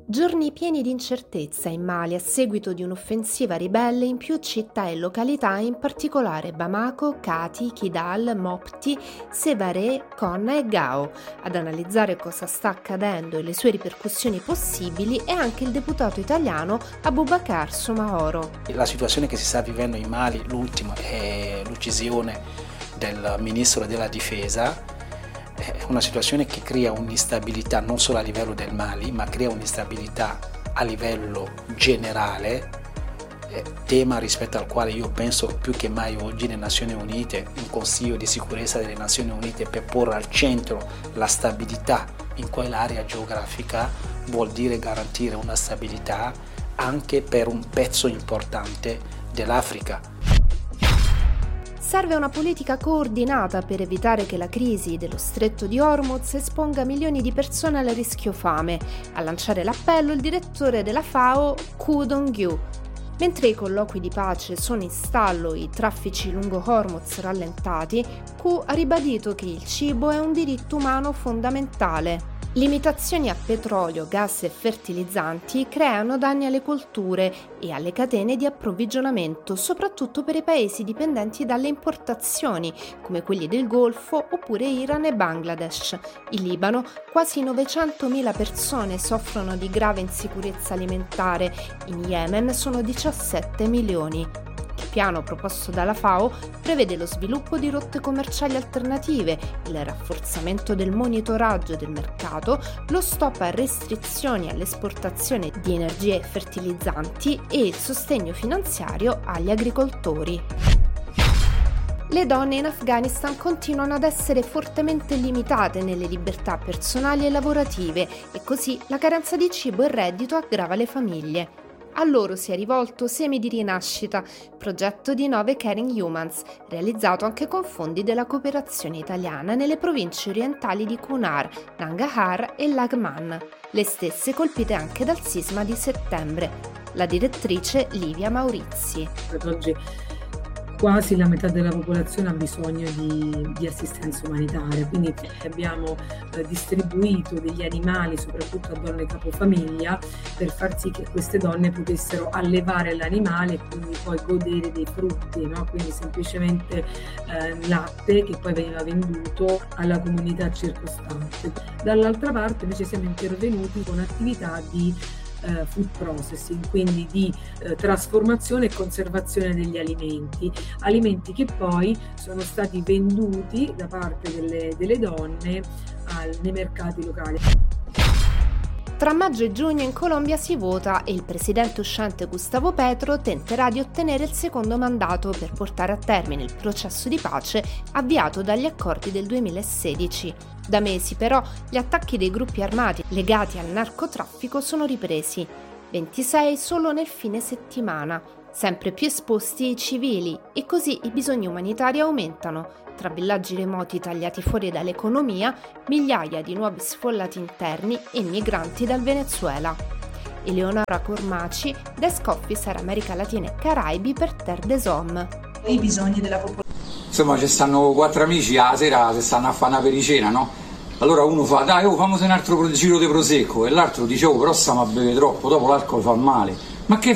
Giorni pieni di incertezza in Mali a seguito di un'offensiva ribelle in più città e località, in particolare Bamako, Kati, Kidal, Mopti, Sévaré, Konna e Gao. Ad analizzare cosa sta accadendo e le sue ripercussioni possibili è anche il deputato italiano Abubakar Soumahoro. La situazione che si sta vivendo in Mali, l'ultima, è l'uccisione del ministro della difesa. È una situazione che crea un'instabilità non solo a livello del Mali, ma crea un'instabilità a livello generale, tema rispetto al quale io penso più che mai oggi le Nazioni Unite, il Consiglio di sicurezza delle Nazioni Unite, per porre al centro la stabilità in quell'area geografica vuol dire garantire una stabilità anche per un pezzo importante dell'Africa. Serve una politica coordinata per evitare che la crisi dello stretto di Hormuz esponga milioni di persone al rischio fame. A lanciare l'appello il direttore della FAO, Ku Dong-gyu. Mentre i colloqui di pace sono in stallo e i traffici lungo Hormuz rallentati, Ku ha ribadito che il cibo è un diritto umano fondamentale. Limitazioni a petrolio, gas e fertilizzanti creano danni alle colture e alle catene di approvvigionamento, soprattutto per i paesi dipendenti dalle importazioni, come quelli del Golfo oppure Iran e Bangladesh. In Libano quasi 900.000 persone soffrono di grave insicurezza alimentare, in Yemen sono 17 milioni. Il piano proposto dalla FAO prevede lo sviluppo di rotte commerciali alternative, il rafforzamento del monitoraggio del mercato, lo stop a restrizioni all'esportazione di energie e fertilizzanti e il sostegno finanziario agli agricoltori. Le donne in Afghanistan continuano ad essere fortemente limitate nelle libertà personali e lavorative e così la carenza di cibo e reddito aggrava le famiglie. A loro si è rivolto Semi di Rinascita, progetto di 9 Caring Humans, realizzato anche con fondi della cooperazione italiana nelle province orientali di Kunar, Nangarhar e Laghman, le stesse colpite anche dal sisma di settembre. La direttrice Livia Maurizi. Oggi quasi la metà della popolazione ha bisogno di assistenza umanitaria, quindi abbiamo distribuito degli animali soprattutto a donne capofamiglia per far sì che queste donne potessero allevare l'animale e quindi poi godere dei frutti, no? Quindi semplicemente latte che poi veniva venduto alla comunità circostante. Dall'altra parte invece siamo intervenuti con attività di food processing, quindi di trasformazione e conservazione degli alimenti che poi sono stati venduti da parte delle donne nei mercati locali. Tra maggio e giugno in Colombia si vota e il presidente uscente Gustavo Petro tenterà di ottenere il secondo mandato per portare a termine il processo di pace avviato dagli accordi del 2016. Da mesi però gli attacchi dei gruppi armati legati al narcotraffico sono ripresi, 26 solo nel fine settimana, sempre più esposti i civili e così i bisogni umanitari aumentano. Tra villaggi remoti tagliati fuori dall'economia, migliaia di nuovi sfollati interni e migranti dal Venezuela. Eleonora Cormaci, Desk Officer America Latina e Caraibi per Terre des Hommes. I bisogni della popolazione. Insomma, ci stanno 4 amici alla sera, si stanno a fare una pericena, no? Allora uno fa, dai, fammi un altro giro di prosecco, e l'altro dice, però stiamo a bere troppo, dopo l'alcol fa male. Ma che